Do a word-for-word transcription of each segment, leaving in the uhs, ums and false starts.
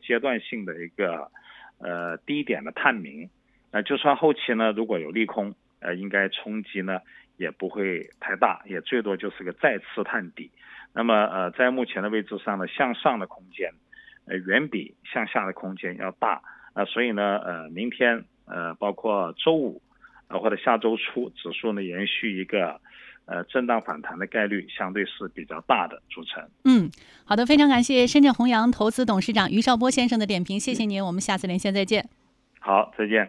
階段性的一個呃低點的探明，呃就算後期呢如果有利空，呃應該衝擊呢也不會太大，也最多就是個再次探底。那麼呃在目前的位置上呢，向上的空間呃遠比向下的空間要大，呃所以呢呃明天呃包括周五呃或者下周初指數呢延續一個呃震盪反彈的概率相對是比較大的組成。 嗯，好的，非常感謝深圳弘洋投資董事長余少波先生的點評，謝謝您，我們下次連線再見。 好，再見。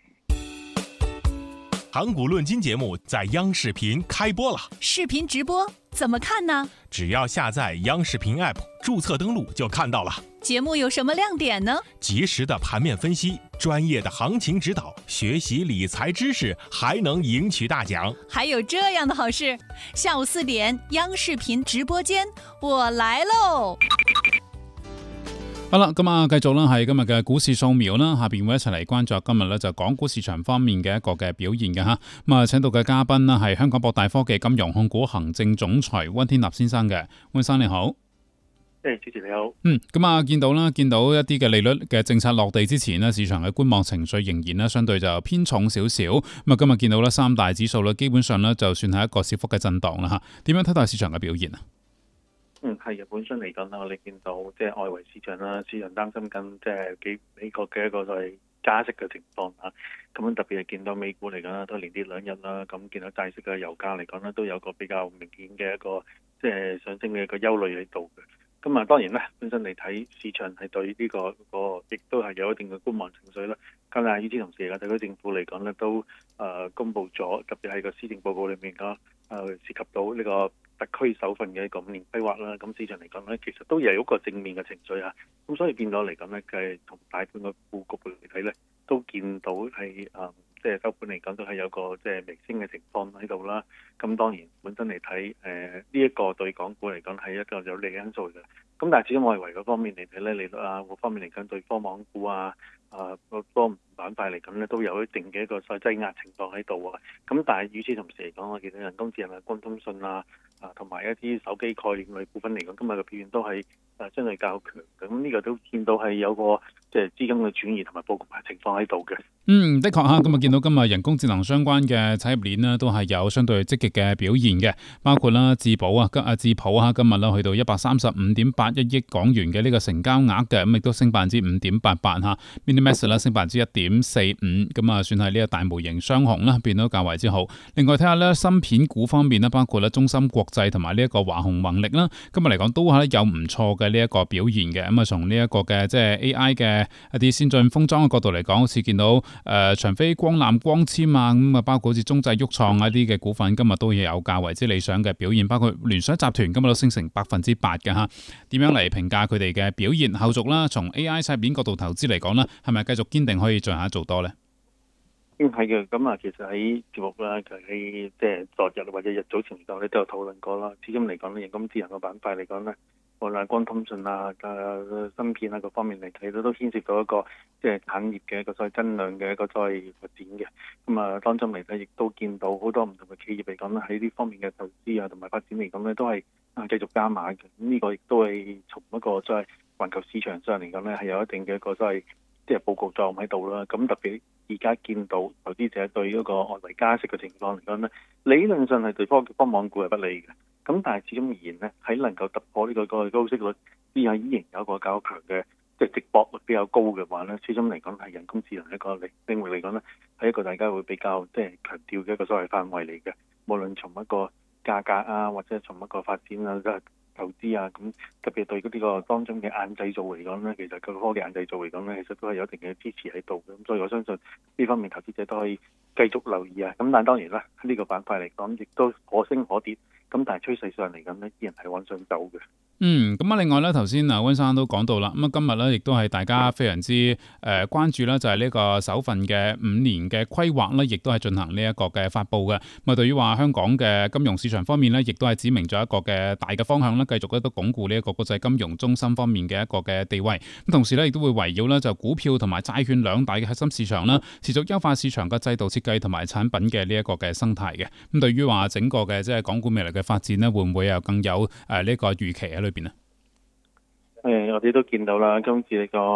港股論金節目在央視頻開播了， 視頻直播怎麼看呢？ 只要下載央視頻 app， 註冊登錄就看到了。 節目有什麼亮點呢？ 及時的盤面分析，專業的行情指導，學習理財知識，還能贏取大獎。 還有這樣的好事，下午四點央視頻直播間，我來嘍！ 好啦，咁啊，繼續啦，係今日嘅股市掃描啦，下邊會一齊嚟關注今日咧就港股市場方面嘅一個嘅表現嘅吓。咁啊，請到嘅嘉賓啦係香港博大科技金融控股行政總裁溫天納先生嘅，溫生你好。 誒，主持你好。 嗯，咁啊，見到啦，見到一啲嘅利率嘅政策落地之前呢，市場嘅觀望情緒仍然咧相對就偏重少少。咁啊，今日見到咧三大指數咧，基本上咧就算係一個小幅嘅震盪啦吓。點樣睇待市場嘅表現啊？ 嗯，係嘅，本身嚟講啦，我哋見到即係外圍市場啦，市場擔心緊即係幾美國嘅一個所謂加息嘅情況啊。咁特別係見到美股嚟講啦，都連跌兩日啦。咁見到債息嘅油價嚟講咧，都有個比較明顯嘅一個即係上升嘅一個憂慮喺度嘅。咁啊，當然啦，本身嚟睇市場係對呢個個亦都係有一定嘅觀望情緒啦。咁但係與此同時，特區政府嚟講咧，都誒公佈咗，特別係個施政報告裏面嘅誒涉及到呢個特區首份嘅一個五年規劃啦。咁市場嚟講咧，其實都有一個正面嘅情緒啊。咁所以變咗嚟講咧，嘅同大盤嘅佈局嚟睇咧，都見到係誒即係收盤嚟講都係有個即係微升嘅情況喺度啦。咁當然本身嚟睇誒呢一個對港股嚟講係一個有利嘅因素嘅。咁但係始終外圍嗰方面嚟睇咧，利率啊嗰方面嚟講對科網股啊啊個多板塊嚟講咧都有一定嘅一個所謂擠壓情況喺度啊。咁但係與此同時嚟講，我見到人工智能啊、光通訊啊啊同埋一啲手機概念類股份嚟講，今日嘅表現都係誒相對較強。咁呢個都見到係有個即係資金嘅轉移同埋佈局嘅情況喺度嘅。 嗯，的確嚇，咁啊見到今日人工智能相關嘅產業鏈呢，都係有相對積極嘅表現嘅，包括啦智保啊，今啊智普啊，今日啦去到一百三十五點八一億港元嘅呢個成交額嘅，咁亦都升百分之五點八八嚇。MiniMax 啦升百分之一點四五，咁啊算係呢個大模型雙雄啦，變到較為之好。另外睇下咧芯片股方面咧，包括咧中芯國際同埋呢一個華虹宏力啦，今日嚟講都係有唔錯嘅呢一個表現嘅。咁啊從呢一個嘅即係 A I 嘅一啲先進封裝嘅角度嚟講，好似見到。誒、呃、長飛光纜光纖啊，咁啊包括好似中製鬱創一啲嘅股份，今日都有較為之理想嘅表現，包括聯想集團今日都升成百分之八嘅嚇。點樣嚟評價佢哋嘅表現？後續啦，從 A I 產業鏈角度投資嚟講啦，係咪繼續堅定可以進下做多咧？ 嗯，係嘅。咁啊，其實喺節目啦，佢喺即係昨日或者日早前嚟講咧，都有討論過啦。始終嚟講咧，人工智能嘅板塊嚟講咧，無論光通訊啊、誒芯片啊各方面嚟睇，都都牽涉到一個即係產業嘅一個所謂增量嘅一個所謂發展嘅。咁啊，當中嚟睇，亦都見到好多唔同嘅企業嚟講咧，喺呢方面嘅投資啊同埋發展嚟講咧，都係啊繼續加碼嘅。咁呢個亦都係從一個所謂環球市場上嚟講咧，係有一定嘅一個所謂即係佈局作用喺度啦。咁特別而家見到投資者對嗰個外圍加息嘅情況嚟講咧，理論上係對科技科網股係不利嘅。咁但係始終而言咧，喺能夠突破呢個個高息率，之後依然有一個較強嘅即係值博率比較高嘅話咧，始終嚟講係人工智能一個領領域嚟講咧，係一個大家會比較即係強調嘅一個所謂範圍嚟嘅。無論從一個價格啊，或者從一個發展啊，即係投資啊，咁特別對呢個當中嘅硬製造嚟講咧，其實個科技硬製造嚟講咧，其實都係有一定嘅支持喺度嘅。咁所以我相信呢方面投資者都可以繼續留意啊。咁但係當然啦，呢個板塊嚟講，亦都可升可跌。咁但係趨勢上嚟講呢，依然係往上走嘅。 嗯，咁啊，另外咧，頭先啊溫生都講到啦，咁啊今日咧亦都係大家非常之誒關注啦，就係呢個首份嘅五年嘅規劃咧，亦都係進行呢一個嘅發布嘅。咁啊，對於話香港嘅金融市場方面咧，亦都係指明咗一個嘅大嘅方向啦，繼續咧都鞏固呢一個國際金融中心方面嘅一個嘅地位。咁同時咧，亦都會圍繞咧就股票同埋債券兩大嘅核心市場啦，持續優化市場嘅制度設計同埋產品嘅呢一個嘅生態嘅。咁對於話整個嘅即係港股未來嘅發展咧，會唔會有更有誒呢個預期喺裏邊啊？ 誒，我哋都見到啦，今次呢個